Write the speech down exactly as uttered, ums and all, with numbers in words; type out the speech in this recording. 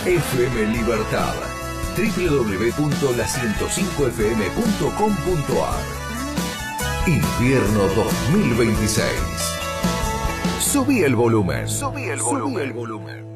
F M Libertad. doble u doble u doble u punto la ciento cinco f m punto com punto a r. Invierno dos mil veintiséis. Subí el volumen. Subí el volumen. Subí el volumen.